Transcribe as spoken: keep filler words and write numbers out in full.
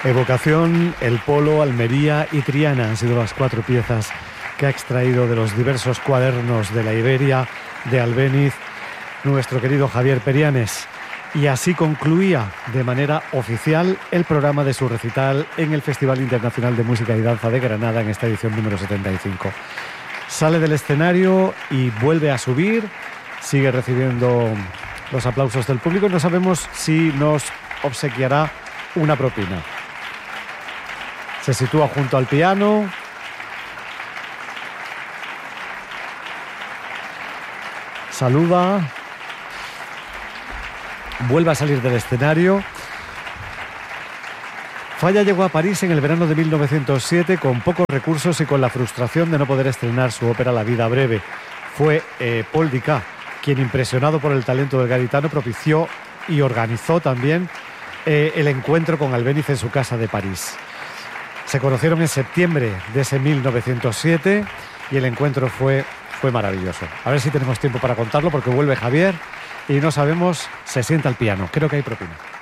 Evocación, El Polo, Almería y Triana han sido las cuatro piezas que ha extraído de los diversos cuadernos de la Iberia, de Albéniz, nuestro querido Javier Perianes. Y así concluía de manera oficial el programa de su recital en el Festival Internacional de Música y Danza de Granada en esta edición número setenta y cinco. Sale del escenario y vuelve a subir, sigue recibiendo los aplausos del público y no sabemos si nos obsequiará una propina. Se sitúa junto al piano. Saluda. Vuelve a salir del escenario. Falla llegó a París en el verano de mil novecientos siete con pocos recursos y con la frustración de no poder estrenar su ópera La vida breve. Fue eh, Paul Dicá quien, impresionado por el talento del gaditano, propició y organizó también eh, el encuentro con Albéniz en su casa de París. Se conocieron en septiembre de ese mil novecientos siete y el encuentro fue, fue maravilloso. A ver si tenemos tiempo para contarlo porque vuelve Javier y no sabemos, se sienta al piano. Creo que hay propina.